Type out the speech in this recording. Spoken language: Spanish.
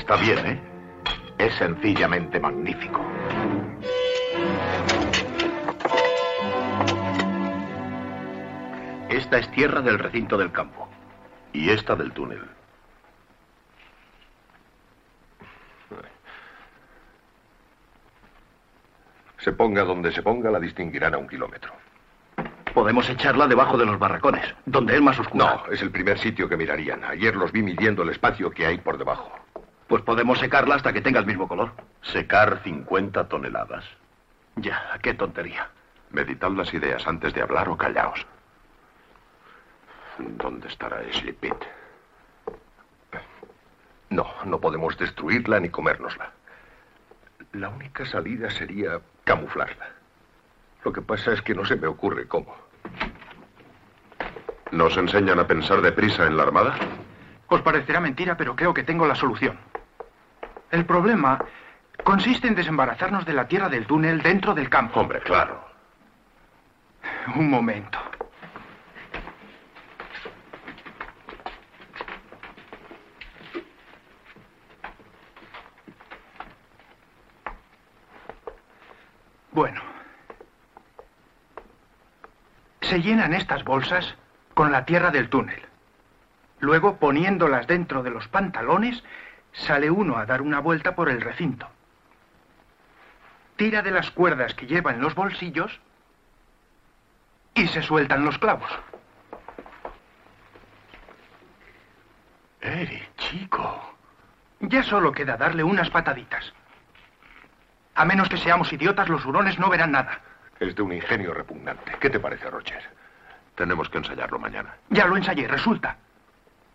Está bien, ¿eh? Es sencillamente magnífico. Esta es tierra del recinto del campo. Y esta del túnel. Se ponga donde se ponga, la distinguirán a 1 kilómetro. Podemos echarla debajo de los barracones, donde es más oscuro. No, es el primer sitio que mirarían. Ayer los vi midiendo el espacio que hay por debajo. Pues podemos secarla hasta que tenga el mismo color. Secar 50 toneladas. Ya, qué tontería. Meditad las ideas antes de hablar o callaos. ¿Dónde estará Ashley Pitt? No podemos destruirla ni comérnosla. La única salida sería camuflarla. Lo que pasa es que no se me ocurre cómo. ¿Nos enseñan a pensar deprisa en la Armada? Os parecerá mentira, pero creo que tengo la solución. El problema consiste en desembarazarnos de la tierra del túnel dentro del campo. Hombre, claro. Un momento. Bueno. Se llenan estas bolsas con la tierra del túnel. Luego, poniéndolas dentro de los pantalones, sale uno a dar una vuelta por el recinto. Tira de las cuerdas que lleva en los bolsillos y se sueltan los clavos. Eric, chico. Ya solo queda darle unas pataditas. A menos que seamos idiotas, los hurones no verán nada. Es de un ingenio repugnante. ¿Qué te parece, Roger? Tenemos que ensayarlo mañana. Ya lo ensayé, resulta.